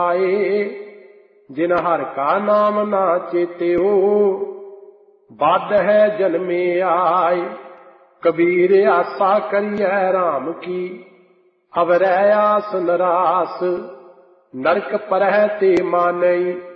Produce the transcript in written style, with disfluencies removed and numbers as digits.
आए। जिन हर का नाम ना चेत्यो, बाध है जन्मे आए। कबीर आशा करिए राम की, अब रह आस नरास। नरक परह ते मानई,